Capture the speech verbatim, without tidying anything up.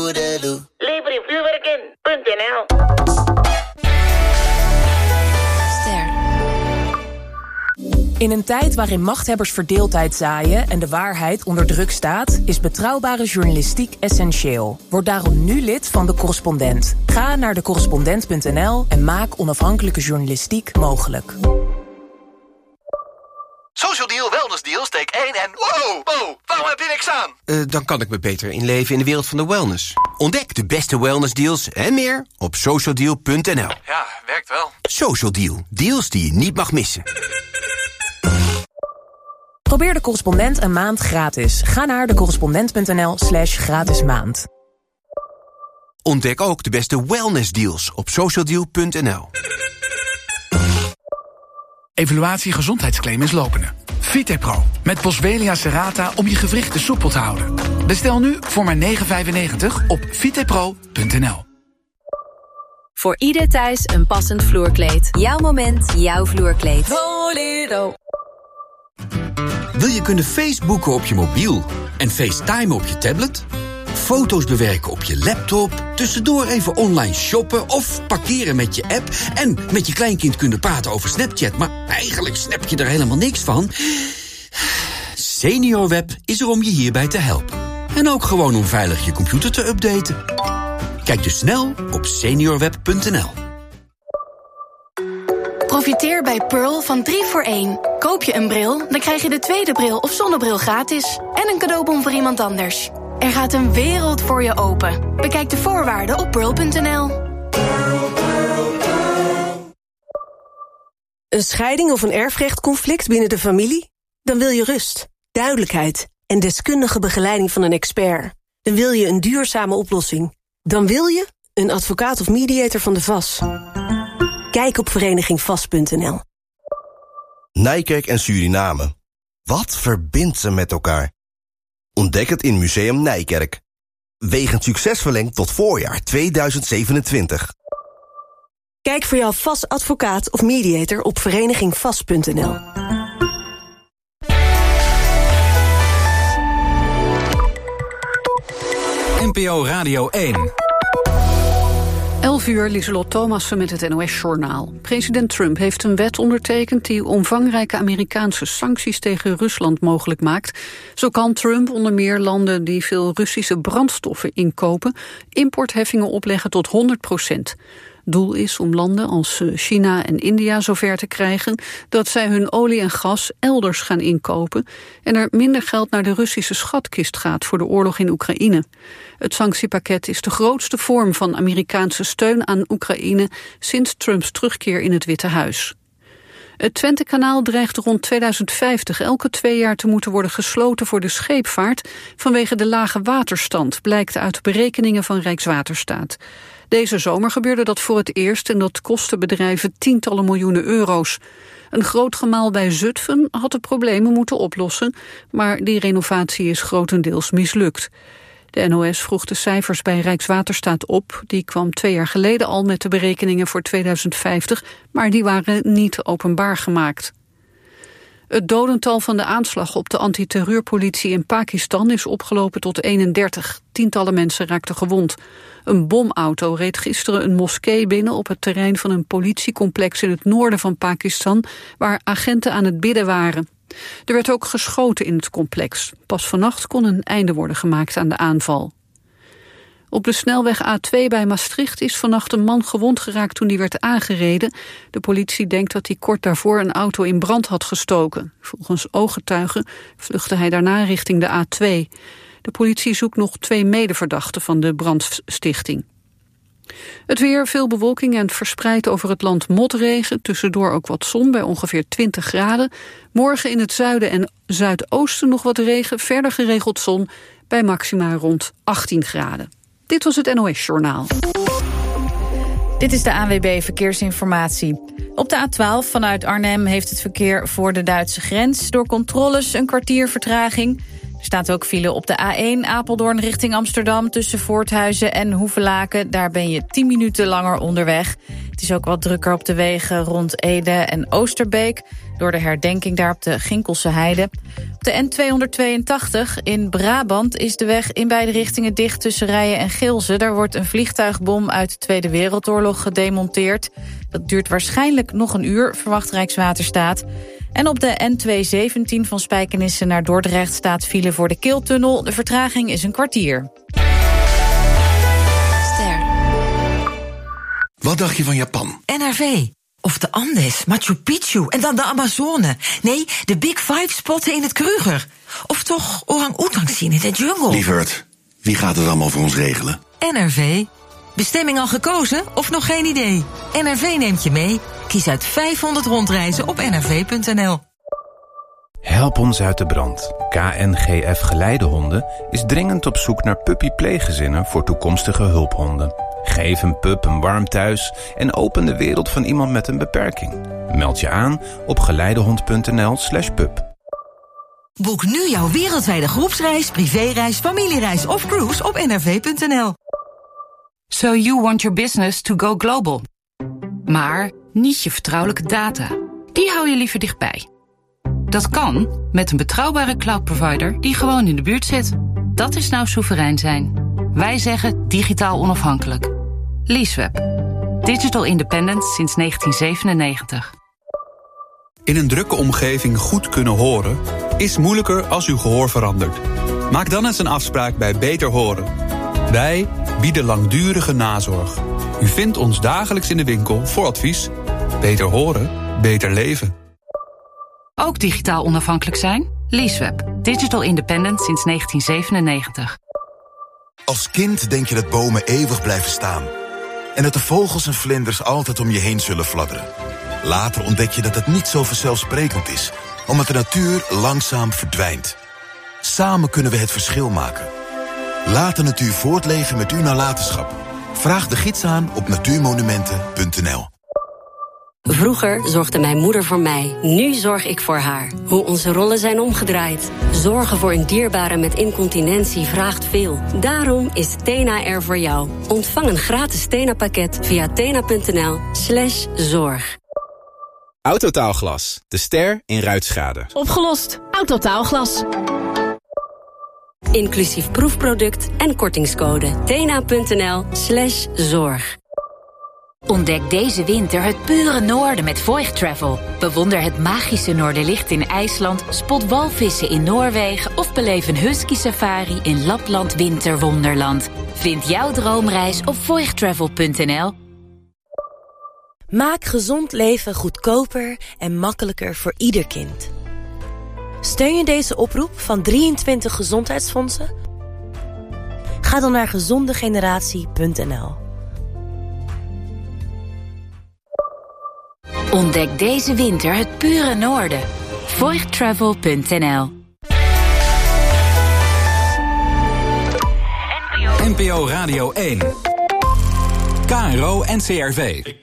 Lever je vuurwerk in punt n l. In een tijd waarin machthebbers verdeeldheid zaaien en de waarheid onder druk staat, is betrouwbare journalistiek essentieel. Word daarom nu lid van De Correspondent. Ga naar de correspondent punt n l en maak onafhankelijke journalistiek mogelijk. Social Deal, Wellness Deal, steek één en... Wow, wow, waarom heb je niks aan? Uh, dan kan ik me beter inleven in de wereld van de wellness. Ontdek de beste wellness deals en meer op social deal punt n l. Ja, werkt wel. Social Deal, deals die je niet mag missen. Probeer De Correspondent een maand gratis. Ga naar de correspondent punt n l slash gratis maand. Ontdek ook de beste wellness deals op social deal punt n l. Evaluatie gezondheidsclaim is lopende. Vitepro met Boswellia serrata om je gewrichten soepel te houden. Bestel nu voor maar negen vijfennegentig op vitepro punt n l. Voor ieder thuis een passend vloerkleed. Jouw moment, jouw vloerkleed. Bolero. Wil je kunnen Facebooken op je mobiel en FaceTime op je tablet? Foto's bewerken op je laptop, tussendoor even online shoppen of parkeren met je app en met je kleinkind kunnen praten over Snapchat, maar eigenlijk snap je er helemaal niks van? SeniorWeb is er om je hierbij te helpen. En ook gewoon om veilig je computer te updaten. Kijk dus snel op seniorweb punt n l. Profiteer bij Pearl van drie voor één. Koop je een bril, dan krijg je de tweede bril of zonnebril gratis. En een cadeaubon voor iemand anders. Er gaat een wereld voor je open. Bekijk de voorwaarden op pearl punt n l. Een scheiding of een erfrechtconflict binnen de familie? Dan wil je rust, duidelijkheid en deskundige begeleiding van een expert. Dan wil je een duurzame oplossing. Dan wil je een advocaat of mediator van de V A S. Kijk op vereniging vast punt n l. Nijkerk en Suriname. Wat verbindt ze met elkaar? Ontdek het in Museum Nijkerk. Wegend succes verlengd tot voorjaar tweeduizend zevenentwintig. Kijk voor jouw V A S-advocaat of mediator op vereniging vast punt n l. N P O Radio één. elf uur, Lieselot Thomassen met het N O S-journaal. President Trump heeft een wet ondertekend die omvangrijke Amerikaanse sancties tegen Rusland mogelijk maakt. Zo kan Trump onder meer landen die veel Russische brandstoffen inkopen importheffingen opleggen tot honderd procent. Doel is om landen als China en India zover te krijgen dat zij hun olie en gas elders gaan inkopen en er minder geld naar de Russische schatkist gaat voor de oorlog in Oekraïne. Het sanctiepakket is de grootste vorm van Amerikaanse steun aan Oekraïne sinds Trumps terugkeer in het Witte Huis. Het Twentekanaal dreigt rond tweeduizend vijftig elke twee jaar te moeten worden gesloten voor de scheepvaart vanwege de lage waterstand, blijkt uit berekeningen van Rijkswaterstaat. Deze zomer gebeurde dat voor het eerst en dat kostte bedrijven tientallen miljoenen euro's. Een groot gemaal bij Zutphen had de problemen moeten oplossen, maar die renovatie is grotendeels mislukt. De N O S vroeg de cijfers bij Rijkswaterstaat op. Die kwam twee jaar geleden al met de berekeningen voor tweeduizend vijftig, maar die waren niet openbaar gemaakt. Het dodental van de aanslag op de antiterreurpolitie in Pakistan is opgelopen tot eenendertig. Tientallen mensen raakten gewond. Een bomauto reed gisteren een moskee binnen op het terrein van een politiecomplex in het noorden van Pakistan, waar agenten aan het bidden waren. Er werd ook geschoten in het complex. Pas vannacht kon een einde worden gemaakt aan de aanval. Op de snelweg A twee bij Maastricht is vannacht een man gewond geraakt toen die werd aangereden. De politie denkt dat hij kort daarvoor een auto in brand had gestoken. Volgens ooggetuigen vluchtte hij daarna richting de A twee. De politie zoekt nog twee medeverdachten van de brandstichting. Het weer, veel bewolking en verspreid over het land motregen. Tussendoor ook wat zon bij ongeveer twintig graden. Morgen in het zuiden en zuidoosten nog wat regen. Verder geregeld zon bij maxima rond achttien graden. Dit was het N O S-journaal. Dit is de A N W B Verkeersinformatie. Op de A twaalf vanuit Arnhem heeft het verkeer voor de Duitse grens door controles een kwartier vertraging. Er staat ook file op de A één Apeldoorn richting Amsterdam tussen Voorthuizen en Hoevelaken. Daar ben je tien minuten langer onderweg. Het is ook wat drukker op de wegen rond Ede en Oosterbeek. door de herdenking daar op de Ginkelse Heide. Op de N tweehonderdtweeëntachtig in Brabant is de weg in beide richtingen dicht tussen Rijen en Gilze. Daar wordt een vliegtuigbom uit de Tweede Wereldoorlog gedemonteerd. Dat duurt waarschijnlijk nog een uur, verwacht Rijkswaterstaat. En op de N tweehonderdzeventien van Spijkenisse naar Dordrecht staat file voor de Keeltunnel. De vertraging is een kwartier. Ster. Wat dacht je van Japan? N R V. Of de Andes, Machu Picchu en dan de Amazone. Nee, de Big Five spotten in het Kruger. Of toch orang-oetang zien in de jungle. Lieverd, wie gaat het allemaal voor ons regelen? N R V. Bestemming al gekozen of nog geen idee? N R V neemt je mee. Kies uit vijfhonderd rondreizen op n r v punt n l. Help ons uit de brand. K N G F Geleidehonden is dringend op zoek naar puppy-pleeggezinnen voor toekomstige hulphonden. Geef een pup een warm thuis en open de wereld van iemand met een beperking. Meld je aan op geleidehond punt n l slash pup. Boek nu jouw wereldwijde groepsreis, privéreis, familiereis of cruise op n r v punt n l. So you want your business to go global. Maar niet je vertrouwelijke data. Die hou je liever dichtbij. Dat kan met een betrouwbare cloudprovider die gewoon in de buurt zit. Dat is nou soeverein zijn. Wij zeggen digitaal onafhankelijk. Leaseweb. Digital independence sinds negentien zevenennegentig. In een drukke omgeving goed kunnen horen is moeilijker als uw gehoor verandert. Maak dan eens een afspraak bij Beter Horen. Wij bieden langdurige nazorg. U vindt ons dagelijks in de winkel voor advies. Beter horen, beter leven. Ook digitaal onafhankelijk zijn? Leaseweb. Digital independent sinds negentien zevenennegentig. Als kind denk je dat bomen eeuwig blijven staan. En dat de vogels en vlinders altijd om je heen zullen fladderen. Later ontdek je dat het niet zo vanzelfsprekend is, omdat de natuur langzaam verdwijnt. Samen kunnen we het verschil maken. Laat de natuur voortleven met uw nalatenschap. Vraag de gids aan op natuurmonumenten punt n l. Vroeger zorgde mijn moeder voor mij. Nu zorg ik voor haar. Hoe onze rollen zijn omgedraaid. Zorgen voor een dierbare met incontinentie vraagt veel. Daarom is Tena er voor jou. Ontvang een gratis Tena-pakket via tena punt n l slash zorg. Autotaalglas, de ster in ruitschade. Opgelost. Autotaalglas. Inclusief proefproduct en kortingscode. tena punt n l slash zorg. Ontdek deze winter het pure noorden met Voigt Travel. Bewonder het magische Noorderlicht in IJsland, spot walvissen in Noorwegen of beleef een husky safari in Lapland Winterwonderland. Vind jouw droomreis op voigt travel punt n l. Maak gezond leven goedkoper en makkelijker voor ieder kind. Steun je deze oproep van drieëntwintig gezondheidsfondsen? Ga dan naar gezondegeneratie punt n l. Ontdek deze winter het pure noorden. voigt travel punt n l. N P O Radio één. K R O N C R V.